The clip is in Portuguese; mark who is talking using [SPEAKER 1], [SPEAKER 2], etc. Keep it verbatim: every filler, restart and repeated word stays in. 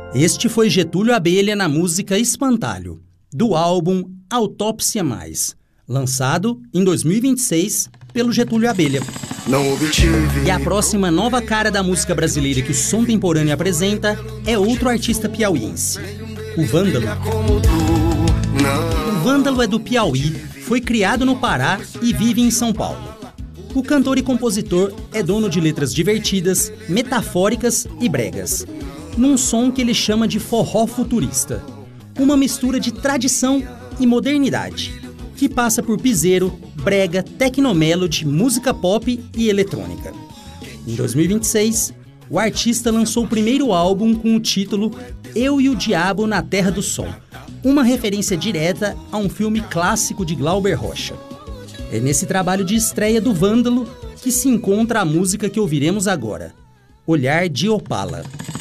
[SPEAKER 1] Este foi Getúlio Abelha na música Espantalho, do álbum Autópsia Mais, lançado em dois mil e vinte e seis pelo Getúlio Abelha.
[SPEAKER 2] Não obtive.
[SPEAKER 1] E a próxima nova cara da música brasileira que o Som Temporâneo apresenta é outro artista piauiense, o Vândalo. O Vândalo é do Piauí, foi criado no Pará e vive em São Paulo. O cantor e compositor é dono de letras divertidas, metafóricas e bregas, num som que ele chama de forró futurista, uma mistura de tradição e modernidade, que passa por piseiro, brega, tecnomelody, música pop e eletrônica. Em dois mil e vinte e seis, o artista lançou o primeiro álbum com o título Eu e o Diabo na Terra do Som, uma referência direta a um filme clássico de Glauber Rocha. É nesse trabalho de estreia do Vândalo que se encontra a música que ouviremos agora, Olhar de Opala.